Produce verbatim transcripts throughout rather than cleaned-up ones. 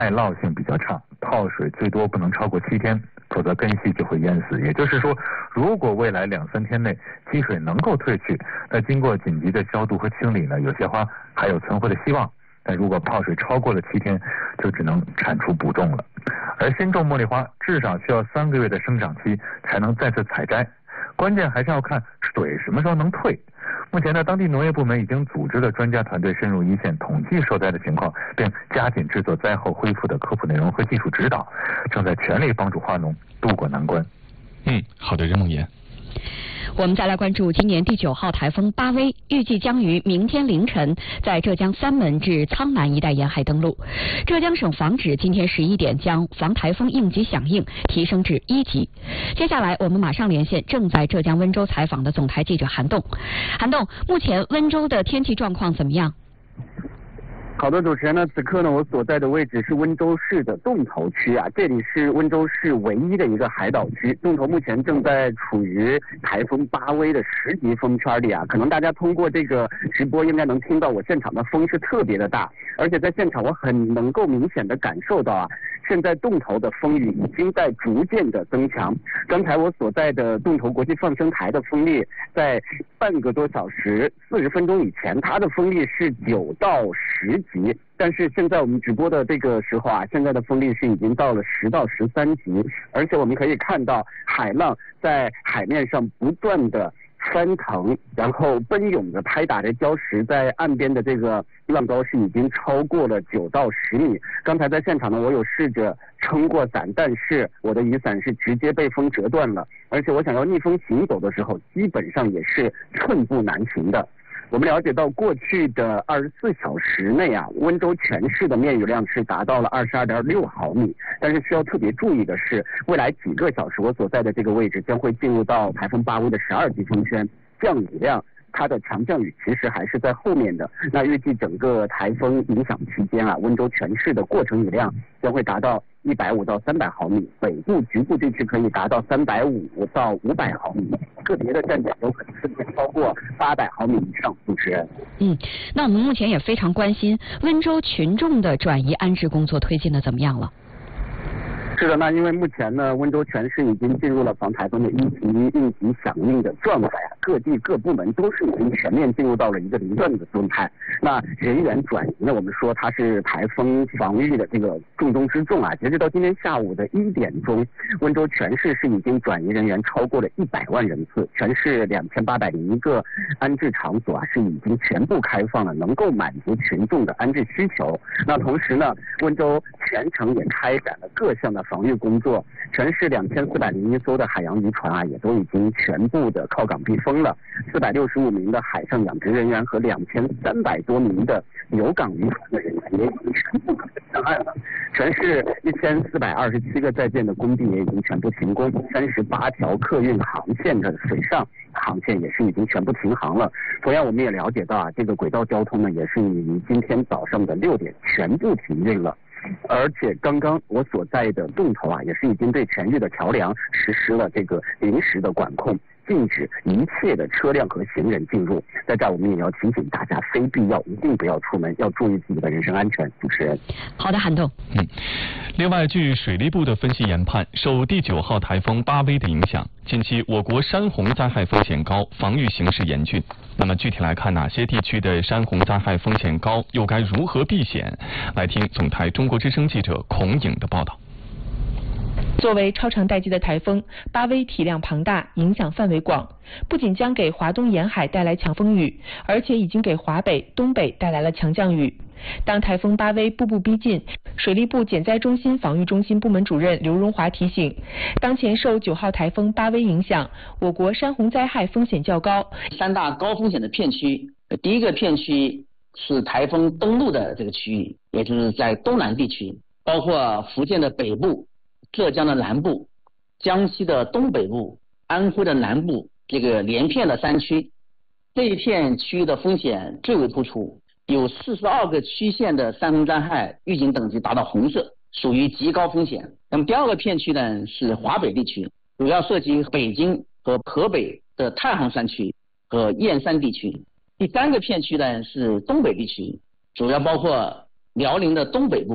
耐涝性比较差，泡水最多不能超过七天，否则根系就会淹死。也就是说，如果未来两三天内积水能够退去，那经过紧急的消毒和清理呢，有些花还有存活的希望。但如果泡水超过了七天，就只能铲除补种了。而新种茉莉花至少需要三个月的生长期才能再次采摘，关键还是要看水什么时候能退。目前呢，当地农业部门已经组织了专家团队深入一线统计受灾的情况，并加紧制作灾后恢复的科普内容和技术指导，正在全力帮助花农渡过难关。 嗯，好的，任梦妍。 我们再来关注今年第九号台风巴威，预计将于明天凌晨在浙江三门至苍南一带沿海登陆。浙江省防指今天十一点将防台风应急响应提升至一级。接下来我们马上连线正在浙江温州采访的总台记者韩栋。韩栋，目前温州的天气状况怎么样？ 好的，主持人呢，此刻呢，我所在的位置是温州市的洞头区啊，这里是温州市唯一的一个海岛区。洞头目前正在处于台风巴威的十级风圈里啊，可能大家通过这个直播应该能听到我现场的风是特别的大，而且在现场我很能够明显的感受到啊，现在洞头的风雨已经在逐渐的增强。刚才我所在的洞头国际放生台的风力，在半个多小时四十分钟以前，它的风力是九到十级，但是现在我们直播的这个时候啊，现在的风力是已经到了十到十三级，而且我们可以看到海浪在海面上不断的翻腾，然后奔涌着拍打着礁石，在岸边的这个浪高是已经超过了九到十米。刚才在现场呢，我有试着撑过伞，但是我的雨伞是直接被风折断了，而且我想要逆风行走的时候，基本上也是寸步难行的。我们了解到，过去的二十四小时内啊，温州全市的面雨量是达到了二十二点六毫米。但是需要特别注意的是，未来几个小时我所在的这个位置将会进入到台风巴威的十二级风圈，降雨量它的强降雨其实还是在后面的。那预计整个台风影响期间啊，温州全市的过程雨量将会达到一百五到三百毫米，北部局部地区可以达到三百五到五百毫米，个别的站点有可能甚至超过八百毫米以上。主持人， 嗯，那我们目前也非常关心温州群众的转移安置工作推进的怎么样了？ 是的，那因为目前呢，温州全市已经进入了防台风的一级应急响应的状态啊，各地各部门都是已经全面进入到了一个临转的状态。那人员转移呢，我们说它是台风防御的这个重中之重啊。截止到今天下午的一点钟，温州全市是已经转移人员超过了一百万人次，全市两千八百零一个安置场所啊是已经全部开放了，能够满足群众的安置需求。那同时呢，温州全程也开展了各项的防御工作，全市两千四百零一艘的海洋渔船啊，也都已经全部的靠港避风了。四百六十五名的海上养殖人员和两千三百多名的有港渔船的人员也已经全部上岸了。全市一千四百二十七个在建的工地也已经全部停工，三十八条客运航线的水上航线也是已经全部停航了。同样，我们也了解到啊，这个轨道交通呢，也是于今天早上的六点全部停运了。而且刚刚我所在的洞头啊，也是已经对全域的桥梁实施了这个临时的管控，禁止一切的车辆和行人进入。在这儿我们也要提醒大家，非必要一定不要出门，要注意自己的人身安全。主持人， 好的，韩栋。 嗯，另外，据水利部的分析研判，受第九号台风巴威的影响，近期我国山洪灾害风险高，防御形势严峻。那么具体来看，哪些地区的山洪灾害风险高，又该如何避险？来听总台中国之声记者孔颖的报道。 作为超长待机的台风，巴威体量庞大，影响范围广，不仅将给华东沿海带来强风雨，而且已经给华北、东北带来了强降雨。当台风巴威步步逼近，水利部减灾中心防御中心部门主任刘荣华提醒，当前受九号台风巴威影响，我国山洪灾害风险较高。 三大高风险的片区，第一个片区是台风登陆的这个区域，也就是在东南地区，包括福建的北部、浙江的南部、江西的东北部、安徽的南部，这个连片的山区，这一片区域的风险最为突出，有四十二个区县的山洪灾害预警等级达到红色，属于极高风险。那么第二个片区呢是华北地区，主要涉及北京和河北的太行山区和燕山地区。第三个片区呢是东北地区，主要包括辽宁的东北部、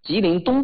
吉林东